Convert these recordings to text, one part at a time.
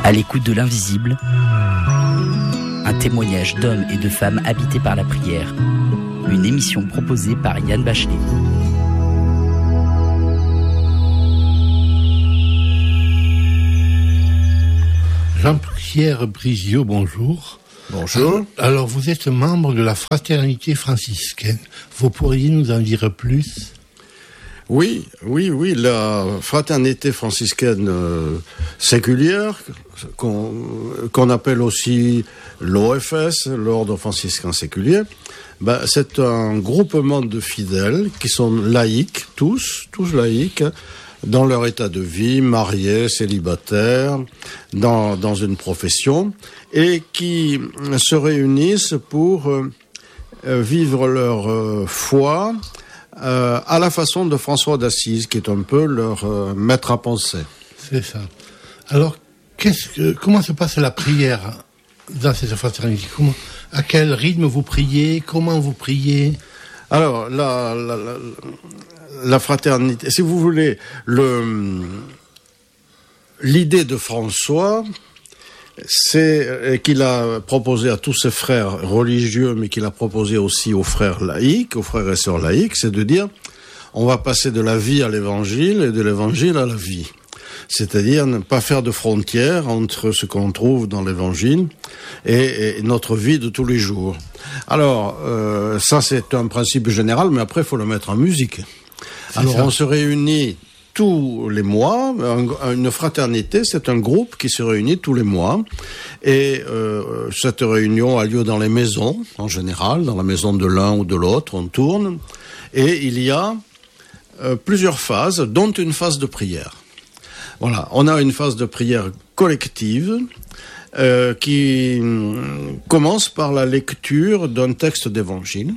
À l'écoute de l'invisible, un témoignage d'hommes et de femmes habités par la prière. Une émission proposée par Yann Bachelet. Jean-Pierre Brizio, bonjour. Bonjour. Alors, vous êtes membre de la fraternité franciscaine. Vous pourriez nous en dire plus ? Oui, la fraternité franciscaine séculière, qu'on appelle aussi l'OFS, l'ordre franciscain séculier, c'est un groupement de fidèles qui sont laïcs, tous laïcs, dans leur état de vie, mariés, célibataires, dans une profession, et qui se réunissent pour vivre leur foi à la façon de François d'Assise, qui est un peu leur maître à penser. C'est ça. Alors, comment se passe la prière dans cette fraternité ? À quel rythme vous priez ? Comment vous priez ? Alors, la fraternité, si vous voulez, l'idée de François, c'est qu'il a proposé à tous ses frères religieux, mais qu'il a proposé aussi aux frères laïcs, aux frères et sœurs laïcs, c'est de dire, on va passer de la vie à l'évangile et de l'évangile à la vie. C'est-à-dire ne pas faire de frontières entre ce qu'on trouve dans l'évangile et notre vie de tous les jours. Alors, ça c'est un principe général, mais après il faut le mettre en musique. Alors on se réunit tous les mois. Une fraternité, c'est un groupe qui se réunit tous les mois. Et cette réunion a lieu dans les maisons, en général, dans la maison de l'un ou de l'autre, on tourne. Et il y a plusieurs phases, dont une phase de prière. Voilà, on a une phase de prière collective qui commence par la lecture d'un texte d'évangile.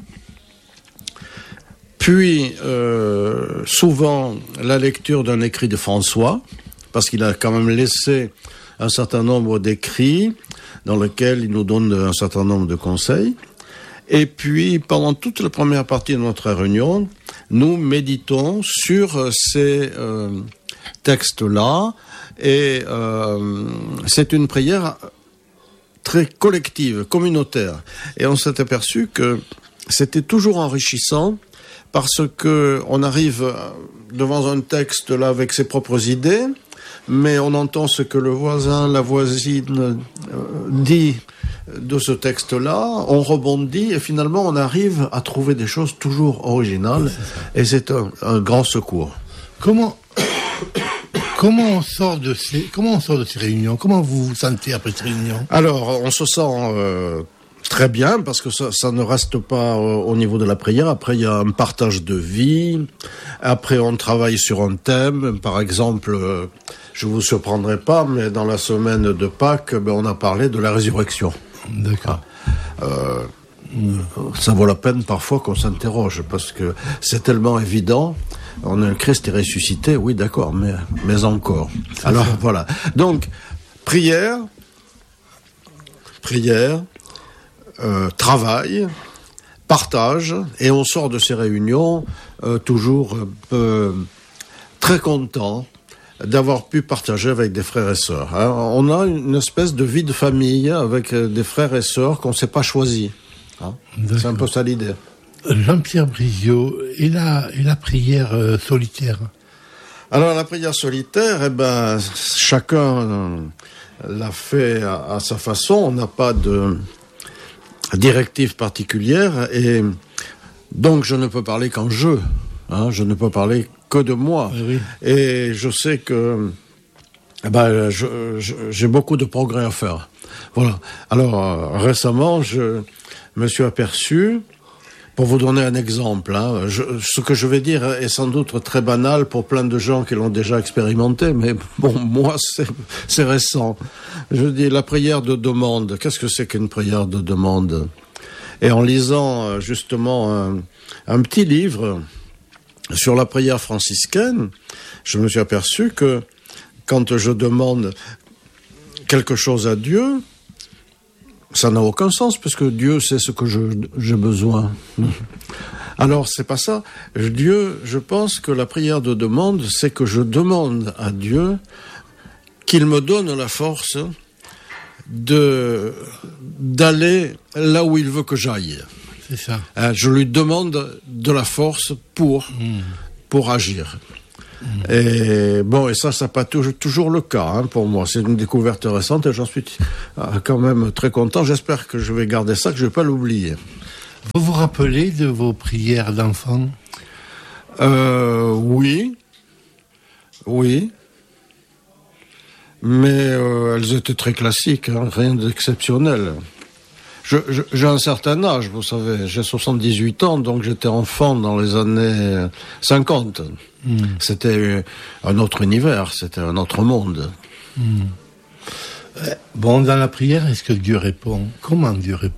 Puis, souvent, la lecture d'un écrit de François, parce qu'il a quand même laissé un certain nombre d'écrits dans lesquels il nous donne un certain nombre de conseils. Et puis, pendant toute la première partie de notre réunion, nous méditons sur ces textes-là. Et c'est une prière très collective, communautaire. Et on s'est aperçu que c'était toujours enrichissant, parce que on arrive devant un texte là avec ses propres idées, mais on entend ce que le voisin, la voisine dit de ce texte-là, on rebondit et finalement on arrive à trouver des choses toujours originales, et c'est un grand secours. Comment on sort de ces réunions ? Comment vous vous sentez après ces réunions ? Alors, on se sent très bien, parce que ça ne reste pas au niveau de la prière. Après, il y a un partage de vie. Après, on travaille sur un thème. Par exemple, je vous surprendrai pas, mais dans la semaine de Pâques, on a parlé de la résurrection. D'accord. Ça vaut la peine parfois qu'on s'interroge, parce que c'est tellement évident. Le Christ est ressuscité, oui, d'accord, mais encore. Alors, voilà. Donc, prière, travail, partage, et on sort de ces réunions toujours très content d'avoir pu partager avec des frères et sœurs. On a une espèce de vie de famille avec des frères et sœurs qu'on ne s'est pas choisis. C'est un peu ça l'idée. Jean-Pierre Brizio, et la prière solitaire ? Alors la prière solitaire, chacun l'a fait à sa façon. On n'a pas de directive particulière, et donc je ne peux parler qu'en je ne peux parler que de moi. Oui. Et je sais que j'ai beaucoup de progrès à faire. Voilà. Alors récemment, je me suis aperçu, pour vous donner un exemple, ce que je vais dire est sans doute très banal pour plein de gens qui l'ont déjà expérimenté, mais bon, moi, c'est récent. Je dis la prière de demande. Qu'est-ce que c'est qu'une prière de demande ? Et en lisant justement un petit livre sur la prière franciscaine, je me suis aperçu que quand je demande quelque chose à Dieu, ça n'a aucun sens, parce que Dieu sait ce que j'ai besoin. Alors, c'est pas ça. Dieu, je pense que la prière de demande, c'est que je demande à Dieu qu'il me donne la force d'aller là où il veut que j'aille. C'est ça. Je lui demande de la force pour agir. Et bon, et ça pas toujours le cas pour moi. C'est une découverte récente et j'en suis quand même très content. J'espère que je vais garder ça, que je vais pas l'oublier. Vous vous rappelez de vos prières d'enfant ? Oui. Mais elles étaient très classiques, rien d'exceptionnel. J'ai un certain âge, vous savez, j'ai 78 ans, donc j'étais enfant dans les années 50. C'était un autre univers, c'était un autre monde. Bon, dans la prière, est-ce que Dieu répond ? Comment Dieu répond ?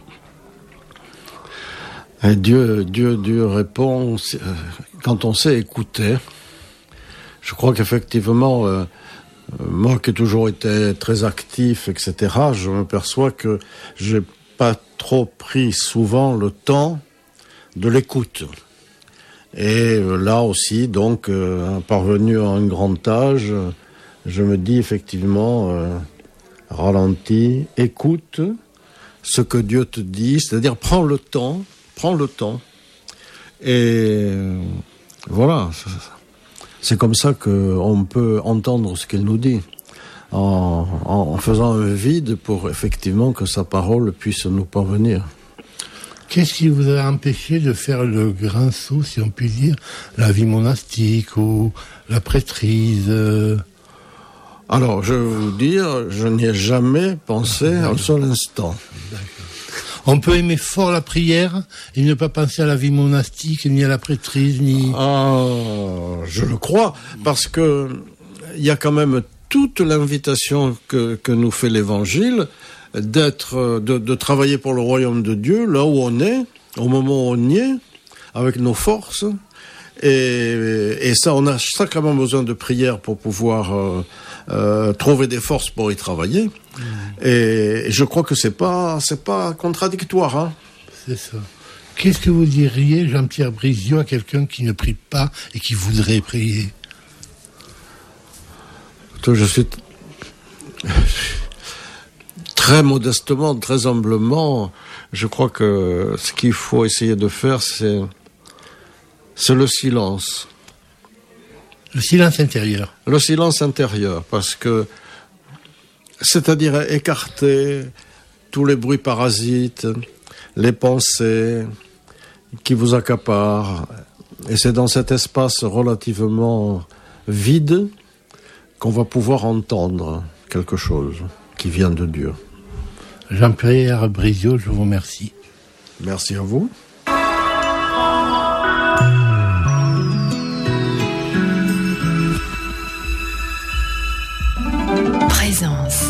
Et Dieu répond quand on sait écouter. Je crois qu'effectivement, moi qui ai toujours été très actif, etc., je m'aperçois que j'ai pas trop pris souvent le temps de l'écoute. Et là aussi, donc, parvenu à un grand âge, je me dis effectivement, ralentis, écoute ce que Dieu te dit, c'est-à-dire prends le temps, et voilà. C'est comme ça qu'on peut entendre ce qu'il nous dit, en faisant un vide pour effectivement que sa parole puisse nous parvenir. Qu'est-ce qui vous a empêché de faire le grand saut, si on peut dire, la vie monastique ou la prêtrise ? Alors, je vais vous dire, je n'y ai jamais pensé un seul instant. D'accord. On peut aimer fort la prière et ne pas penser à la vie monastique, ni à la prêtrise, ni... Je le crois, parce que il y a quand même toute l'invitation que nous fait l'Évangile de travailler pour le royaume de Dieu, là où on est, au moment où on y est, avec nos forces. Et ça, on a sacrément besoin de prière pour pouvoir trouver des forces pour y travailler. Et je crois que c'est pas contradictoire. C'est ça. Qu'est-ce que vous diriez, Jean-Pierre Brizio, à quelqu'un qui ne prie pas et qui voudrait prier ? Je suis très modestement, très humblement, je crois que ce qu'il faut essayer de faire, c'est le silence. Le silence intérieur. Le silence intérieur, parce que, c'est-à-dire écarter tous les bruits parasites, les pensées qui vous accaparent. Et c'est dans cet espace relativement vide qu'on va pouvoir entendre quelque chose qui vient de Dieu. Jean-Pierre Brizio, je vous remercie. Merci à vous. Présence.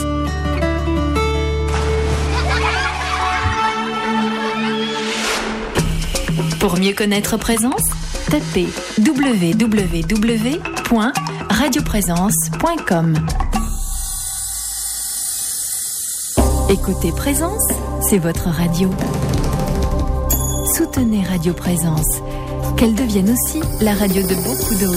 Pour mieux connaître Présence, tapez www.radioprésence.com. Écoutez Présence, c'est votre radio. Soutenez Radio Présence, qu'elle devienne aussi la radio de beaucoup d'autres.